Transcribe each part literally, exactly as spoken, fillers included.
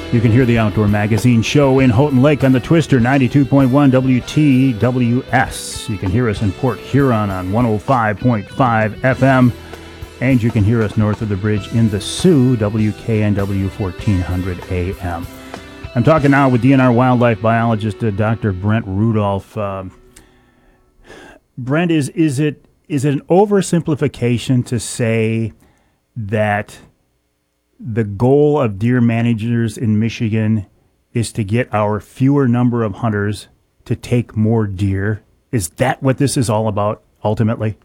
You can hear the Outdoor Magazine show in Houghton Lake on the Twister, ninety-two point one W T W S. You can hear us in Port Huron on one oh five point five F M. And you can hear us north of the bridge in the Sioux, W K N W fourteen hundred A M. I'm talking now with D N R wildlife biologist uh, Doctor Brent Rudolph. Um, Brent, is is it is it an oversimplification to say that the goal of deer managers in Michigan is to get our fewer number of hunters to take more deer? Is that what this is all about ultimately?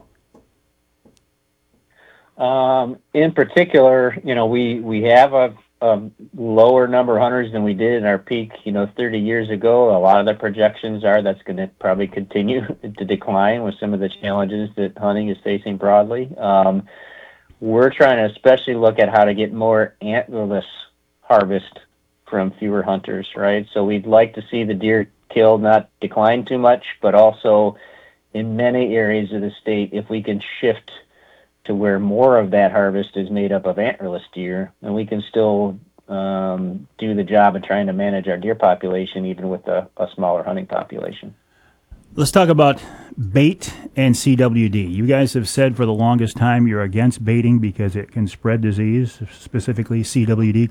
Um, in particular, you know, we, we have a, a lower number of hunters than we did in our peak, you know, thirty years ago. A lot of the projections are that's going to probably continue to decline with some of the challenges that hunting is facing broadly. Um, we're trying to especially look at how to get more antlerless harvest from fewer hunters, right? So we'd like to see the deer killed not decline too much, but also in many areas of the state, if we can shift to where more of that harvest is made up of antlerless deer, and we can still um, do the job of trying to manage our deer population even with a, a smaller hunting population. Let's talk about bait and C W D. You guys have said for the longest time you're against baiting because it can spread disease, specifically C W D,